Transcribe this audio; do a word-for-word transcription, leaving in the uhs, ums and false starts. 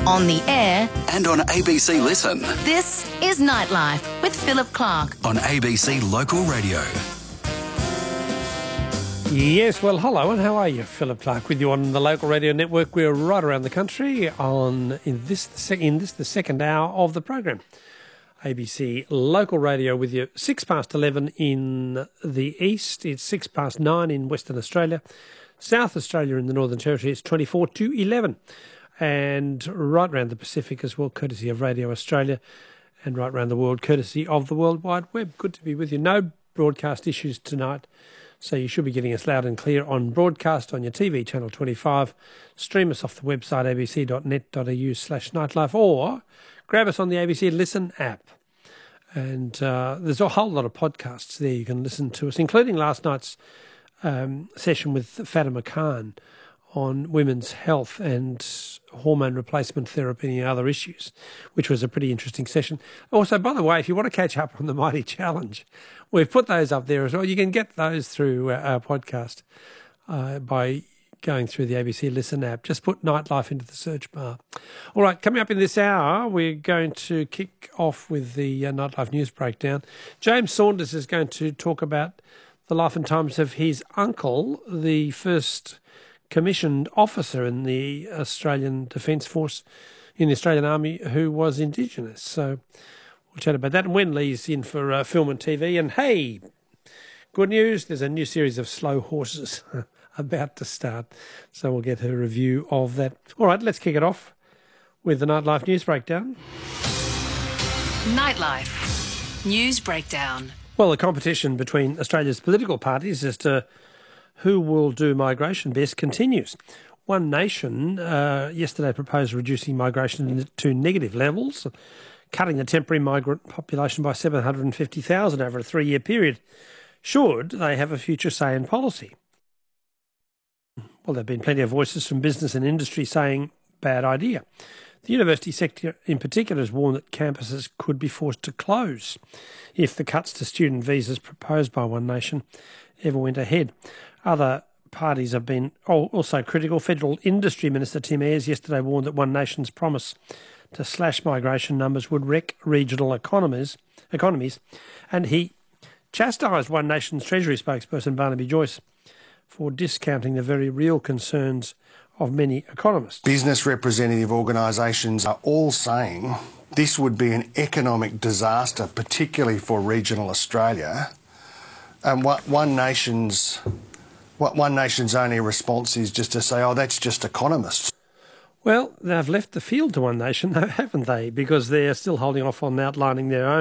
on the air and on A B C Listen. This is Nightlife with Philip Clark on A B C Local Radio. Yes, well, hello, and how are you? Philip Clark with you on the Local Radio Network. We're right around the country on in this the sec- in this the second hour of the program. A B C Local Radio with you, six past eleven in the east. It's six past nine in Western Australia. South Australia in the Northern Territory, it's twenty-four to eleven. And right around the Pacific as well, courtesy of Radio Australia, and right around the world, courtesy of the World Wide Web. Good to be with you. No broadcast issues tonight, so you should be getting us loud and clear on broadcast on your T V, Channel twenty-five. Stream us off the website a b c dot net dot a u slash nightlife, or grab us on the A B C Listen app. And uh, there's a whole lot of podcasts there you can listen to us, including last night's um, session with Fatima Khan on women's health and hormone replacement therapy and other issues, which was a pretty interesting session. Also, by the way, if you want to catch up on the Mighty Challenge, we've put those up there as well. You can get those through uh, our podcast uh, by going through the A B C Listen app. Just put Nightlife into the search bar. All right, coming up in this hour, we're going to kick off with the uh, Nightlife News Breakdown. James Saunders is going to talk about the life and times of his uncle, the first commissioned officer in the Australian Defence Force, in the Australian Army, who was Indigenous. So we'll chat about that. And Wen Lee's in for uh, film and T V. And hey, good news, there's a new series of Slow Horses about to start. So we'll get her review of that. All right, let's kick it off with the Nightlife News Breakdown. Nightlife News Breakdown. Well, the competition between Australia's political parties as to who will do migration best continues. One Nation uh, yesterday proposed reducing migration to negative levels, cutting the temporary migrant population by seven hundred fifty thousand over a three-year period, should they have a future say in policy. Well, there have been plenty of voices from business and industry saying bad idea. The university sector in particular has warned that campuses could be forced to close if the cuts to student visas proposed by One Nation ever went ahead. Other parties have been also critical. Federal Industry Minister Tim Ayres yesterday warned that One Nation's promise to slash migration numbers would wreck regional economies, economies, and he chastised One Nation's Treasury spokesperson Barnaby Joyce for discounting the very real concerns of many economists. Business representative organisations are all saying this would be an economic disaster, particularly for regional Australia. And what One Nation's what One Nation's only response is just to say, "Oh, that's just economists." Well, they've left the field to One Nation, though, haven't they? Because they're still holding off on outlining their own